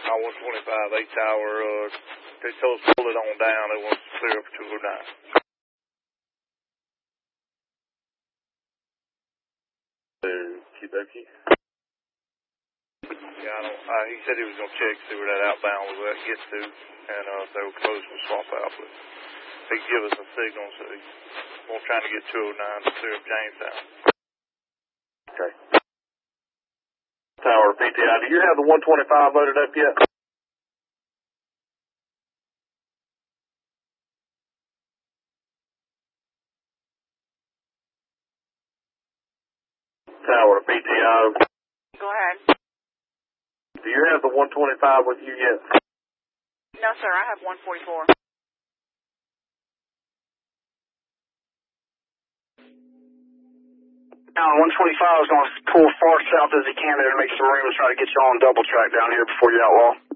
I-125, 8 Tower, they told us to pull it on down. They want us to clear up for 209. Kentucky. Yeah, he said he was going to check, see where that outbound was at, get to, and if they were closed, we'll swap out. But he can give us a signal, so we're trying to get 209 to clear up Jamestown. Okay. Tower PTI, do you have the 125 loaded up yet? Tower PTI. Go ahead. Do you have the 125 with you yet? No, sir, I have 144. Now, 125 is going to pull far south as he can there to make some room and try to get you on double track down here before you outlaw.